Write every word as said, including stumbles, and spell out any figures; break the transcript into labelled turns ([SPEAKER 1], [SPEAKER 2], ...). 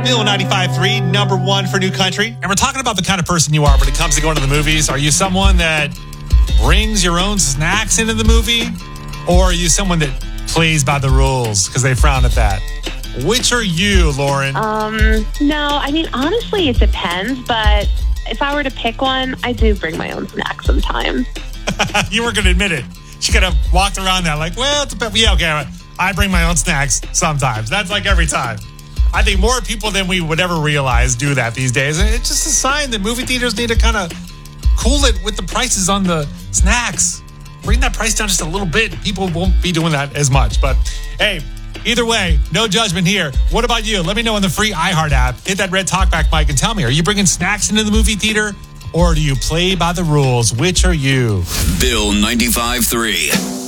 [SPEAKER 1] Bill ninety-five point three, number one for New Country. And we're talking about the kind of person you are when it comes to going to the movies. Are you someone that brings your own snacks into the movie? Or are you someone that plays by the rules because they frown at that? Which are you, Lauren?
[SPEAKER 2] Um, no, I mean, honestly, it depends. But if I were to pick one, I do bring my own snacks sometimes.
[SPEAKER 1] You were going to admit it. She could have walked around that like, well, it's a, yeah, okay, I bring my own snacks sometimes. That's like every time. I think more people than we would ever realize do that these days. And it's just a sign that movie theaters need to kind of cool it with the prices on the snacks. Bring that price down just a little bit. People won't be doing that as much. But hey, either way, no judgment here. What about you? Let me know in the free iHeart app. Hit that red talkback mic and tell me, are you bringing snacks into the movie theater or do you play by the rules? Which are you?
[SPEAKER 3] Bill ninety-five point three.